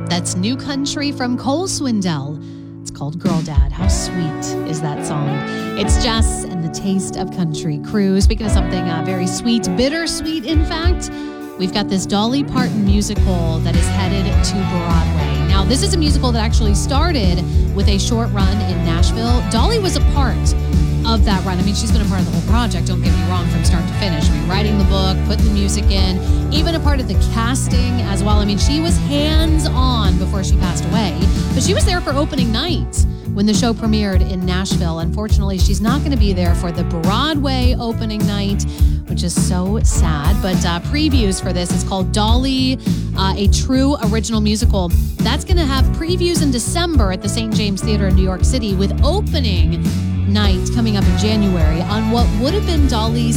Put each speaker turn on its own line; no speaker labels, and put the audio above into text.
That's New Country from Cole Swindell. It's called Girl Dad. How sweet is that song? It's Jess and the Taste of Country Crew. Speaking of something very sweet, bittersweet, in fact, we've got this Dolly Parton musical that is headed to Broadway. Now, this is a musical that actually started with a short run in Nashville. Dolly was a part of that run. I mean, she's been a part of the whole project, don't get me wrong, from start to finish. I mean, writing the book, putting the music in, even a part of the casting as well. I mean, she was hands-on before she passed away, but she was there for opening night when the show premiered in Nashville. Unfortunately, she's not going to be there for the Broadway opening night, which is so sad. But previews for this, it's called Dolly, a true original musical. That's going to have previews in December at the St. James Theater in New York City, with opening night coming up in January on what would have been Dolly's